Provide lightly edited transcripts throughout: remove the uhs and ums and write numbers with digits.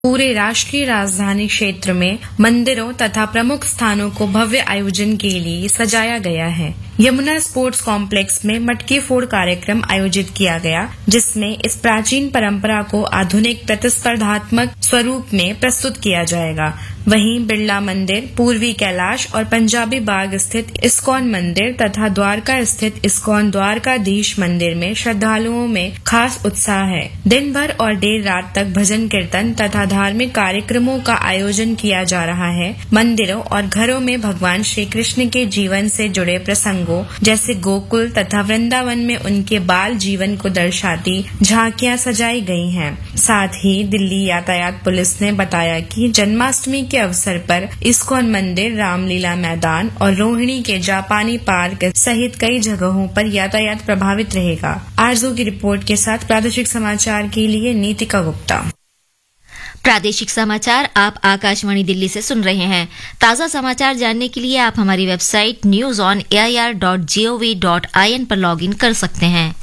पूरे राष्ट्रीय राजधानी क्षेत्र में मंदिरों तथा प्रमुख स्थानों को भव्य आयोजन के लिए सजाया गया है। यमुना स्पोर्ट्स कॉम्प्लेक्स में मटकी फोड़ कार्यक्रम आयोजित किया गया, जिसमें इस प्राचीन परंपरा को आधुनिक प्रतिस्पर्धात्मक स्वरूप में प्रस्तुत किया जाएगा। वहीं बिरला मंदिर, पूर्वी कैलाश और पंजाबी बाग स्थित इस्कॉन मंदिर तथा द्वारका स्थित इस्कॉन द्वारकाधीश मंदिर में श्रद्धालुओं में खास उत्साह है। दिन भर और देर रात तक भजन कीर्तन तथा धार्मिक कार्यक्रमों का आयोजन किया जा रहा है। मंदिरों और घरों में भगवान श्री कृष्ण के जीवन से जुड़े प्रसंगों जैसे गोकुल तथा वृंदावन में उनके बाल जीवन को दर्शाती झांकियां सजाई गई हैं। साथ ही दिल्ली यातायात पुलिस ने बताया कि जन्माष्टमी के अवसर पर इस्कॉन मंदिर, रामलीला मैदान और रोहिणी के जापानी पार्क सहित कई जगहों पर यातायात प्रभावित रहेगा। आरजू की रिपोर्ट के साथ प्रादेशिक समाचार के लिए नीतिका गुप्ता। प्रादेशिक समाचार आप आकाशवाणी दिल्ली से सुन रहे हैं। ताजा समाचार जानने के लिए आप हमारी वेबसाइट newsonair.gov.in पर लॉगिन कर सकते हैं।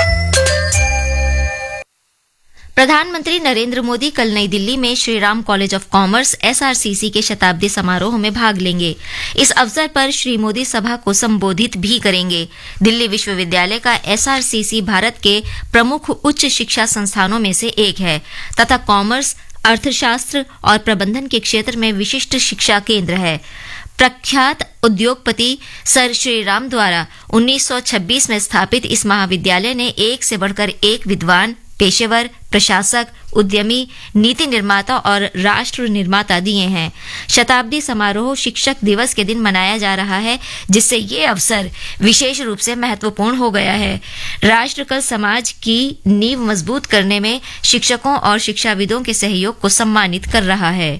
प्रधानमंत्री नरेंद्र मोदी कल नई दिल्ली में Shriram college of commerce SRCC के शताब्दी समारोह में भाग लेंगे। इस अवसर पर श्री मोदी सभा को संबोधित भी करेंगे। दिल्ली विश्वविद्यालय का SRCC भारत के प्रमुख उच्च शिक्षा संस्थानों में से एक है तथा कॉमर्स, अर्थशास्त्र और प्रबंधन के क्षेत्र में विशिष्ट शिक्षा केंद्र है। प्रख्यात उद्योगपति सर श्रीराम द्वारा 1926 में स्थापित इस महाविद्यालय ने एक से बढ़कर एक विद्वान, पेशेवर, प्रशासक, उद्यमी, नीति निर्माता और राष्ट्र निर्माता दिए हैं। शताब्दी समारोह शिक्षक दिवस के दिन मनाया जा रहा है, जिससे ये अवसर विशेष रूप से महत्वपूर्ण हो गया है। राष्ट्र कल समाज की नींव मजबूत करने में शिक्षकों और शिक्षाविदों के सहयोग को सम्मानित कर रहा है।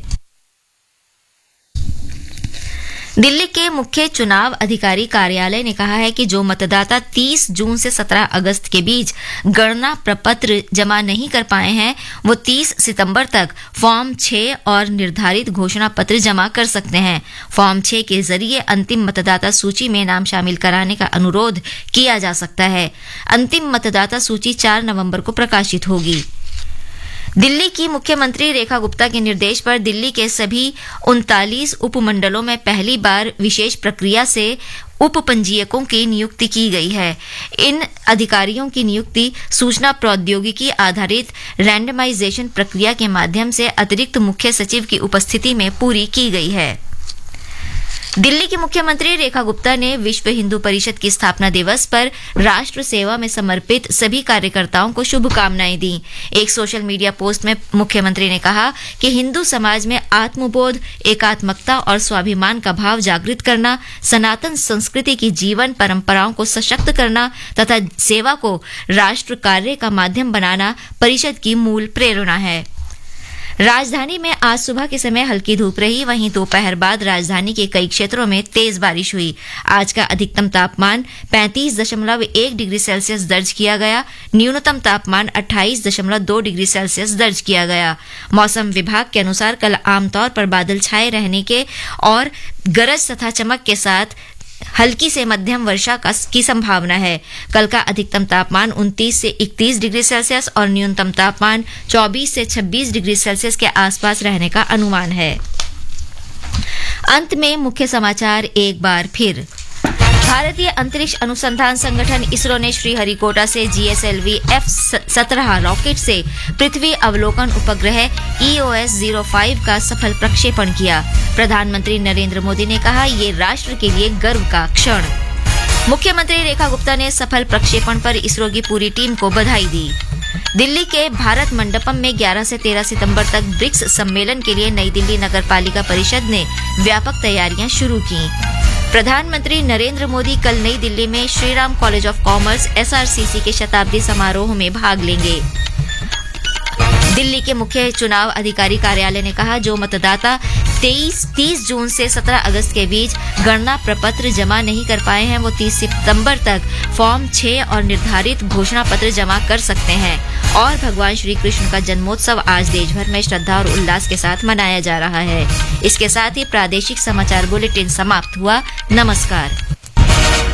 दिल्ली के मुख्य चुनाव अधिकारी कार्यालय ने कहा है कि जो मतदाता 30 जून से 17 अगस्त के बीच गणना प्रपत्र जमा नहीं कर पाए हैं, वो 30 सितंबर तक फॉर्म 6 और निर्धारित घोषणा पत्र जमा कर सकते हैं। फॉर्म 6 के जरिए अंतिम मतदाता सूची में नाम शामिल कराने का अनुरोध किया जा सकता है। अंतिम मतदाता सूची 4 नवंबर को प्रकाशित होगी। दिल्ली की मुख्यमंत्री रेखा गुप्ता के निर्देश पर दिल्ली के सभी 39 उपमंडलों में पहली बार विशेष प्रक्रिया से उप पंजीयकों की नियुक्ति की गई है। इन अधिकारियों की नियुक्ति सूचना प्रौद्योगिकी आधारित रैंडमाइजेशन प्रक्रिया के माध्यम से अतिरिक्त मुख्य सचिव की उपस्थिति में पूरी की गई है। दिल्ली की मुख्यमंत्री रेखा गुप्ता ने विश्व हिंदू परिषद की स्थापना दिवस पर राष्ट्र सेवा में समर्पित सभी कार्यकर्ताओं को शुभकामनाएं दी। एक सोशल मीडिया पोस्ट में मुख्यमंत्री ने कहा कि हिंदू समाज में आत्मबोध, एकात्मकता और स्वाभिमान का भाव जागृत करना, सनातन संस्कृति की जीवन परंपराओं को सशक्त करना तथा सेवा को राष्ट्र कार्य का माध्यम बनाना परिषद की मूल प्रेरणा है। राजधानी में आज सुबह के समय हल्की धूप रही, वहीं दोपहर बाद राजधानी के कई क्षेत्रों में तेज बारिश हुई। आज का अधिकतम तापमान 35.1 डिग्री सेल्सियस दर्ज किया गया। न्यूनतम तापमान 28.2 डिग्री सेल्सियस दर्ज किया गया। मौसम विभाग के अनुसार कल आमतौर पर बादल छाए रहने के और गरज तथा चमक के साथ हल्की से मध्यम वर्षा की संभावना है। कल का अधिकतम तापमान 29 से 31 डिग्री सेल्सियस और न्यूनतम तापमान 24 से 26 डिग्री सेल्सियस के आसपास रहने का अनुमान है। अंत में मुख्य समाचार एक बार फिर। भारतीय अंतरिक्ष अनुसंधान संगठन इसरो ने श्रीहरिकोटा से GSLV F-17 रॉकेट से पृथ्वी अवलोकन उपग्रह EOS-05 का सफल प्रक्षेपण किया। प्रधानमंत्री नरेंद्र मोदी ने कहा, ये राष्ट्र के लिए गर्व का क्षण। मुख्यमंत्री रेखा गुप्ता ने सफल प्रक्षेपण पर इसरो की पूरी टीम को बधाई दी। दिल्ली के भारत मंडपम में 11 से 13 सितंबर तक ब्रिक्स सम्मेलन के लिए नई दिल्ली नगर पालिका परिषद ने व्यापक तैयारियां शुरू की। प्रधानमंत्री नरेंद्र मोदी कल नई दिल्ली में Shriram college of commerce SRCC के शताब्दी समारोह में भाग लेंगे। दिल्ली के मुख्य चुनाव अधिकारी कार्यालय ने कहा, जो मतदाता 30 जून से 17 अगस्त के बीच गणना प्रपत्र जमा नहीं कर पाए हैं, वो 30 सितंबर तक फॉर्म 6 और निर्धारित घोषणा पत्र जमा कर सकते हैं। और भगवान श्री कृष्ण का जन्मोत्सव आज देश भर में श्रद्धा और उल्लास के साथ मनाया जा रहा है। इसके साथ ही प्रादेशिक समाचार बुलेटिन समाप्त हुआ। नमस्कार।